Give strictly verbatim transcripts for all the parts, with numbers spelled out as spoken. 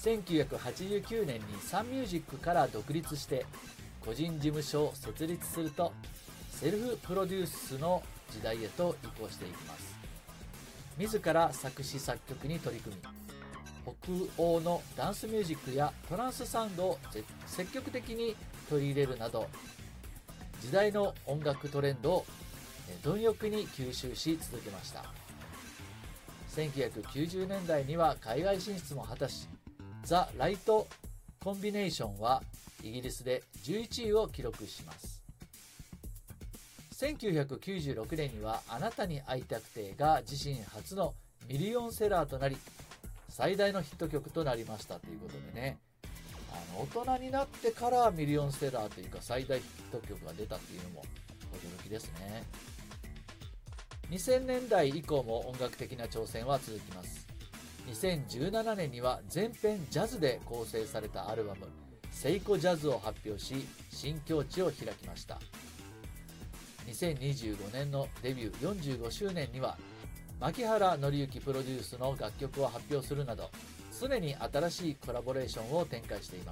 せんきゅうひゃくはちじゅうきゅうねんにサンミュージックから独立して個人事務所を設立すると、セルフプロデュースの時代へと移行していきます。自ら作詞作曲に取り組み、北欧のダンスミュージックやトランスサウンドを積極的に取り入れるなど、時代の音楽トレンドを貪欲に吸収し続けました。せんきゅうひゃくきゅうじゅうねんだいには海外進出も果たし、ザ・ライト・コンビネーションはイギリスでじゅういちいを記録します。せんきゅうひゃくきゅうじゅうろくねんにはあなたに会いたくてが自身初のミリオンセラーとなり、最大のヒット曲となりましたということでね、あの大人になってからミリオンセラーというか最大ヒット曲が出たっていうのも驚きですね。にせんねんだい以降も音楽的な挑戦は続きます。にせんじゅうななねんには全編ジャズで構成されたアルバムセイコジャズを発表し、新境地を開きました。にせんにじゅうごねんのデビューよんじゅうごしゅうねんには牧原紀之プロデュースの楽曲を発表するなど、常に新しいコラボレーションを展開しています。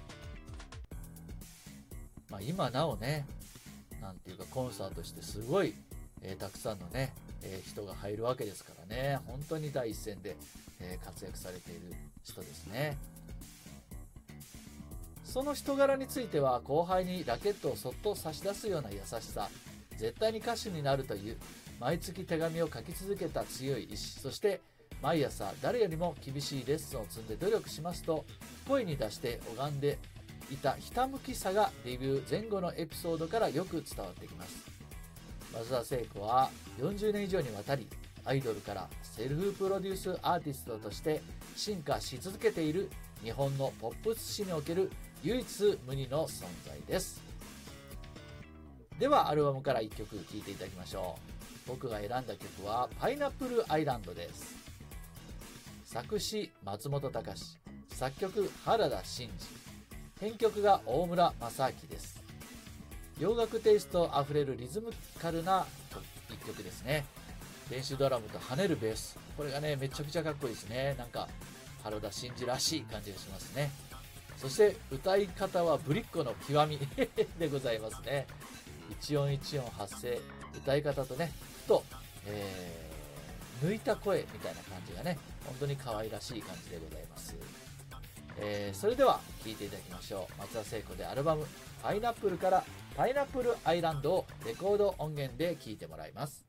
まあ、今なおね、なんていうかコンサートしてすごい、えー、たくさんのね、えー、人が入るわけですからね、本当に第一線で、えー、活躍されている人ですね。その人柄については、後輩にラケットをそっと差し出すような優しさ、絶対に歌手になるという毎月手紙を書き続けた強い意志、そして毎朝誰よりも厳しいレッスンを積んで努力しますと声に出して拝んでいたひたむきさがデビュー前後のエピソードからよく伝わってきます。松田聖子はよんじゅうねん以上にわたりアイドルからセルフプロデュースアーティストとして進化し続けている日本のポップス史における唯一無二の存在です。ではアルバムからいっきょく聴いていただきましょう。僕が選んだ曲はパイナップルアイランドです。作詞松本隆、作曲原田真二、編曲が大村正明です。洋楽テイストあふれるリズムカルな一曲ですね。電子ドラムと跳ねるベース、これがねめちゃくちゃかっこいいですね。なんか原田真二らしい感じがしますね。そして歌い方はぶりっ子の極みでございますね。一音一音発声、歌い方とねふと、えー、抜いた声みたいな感じがね本当に可愛らしい感じでございます。えー、それでは聴いていただきましょう。松田聖子でアルバムパイナップルからパイナップルアイランドをレコード音源で聴いてもらいます。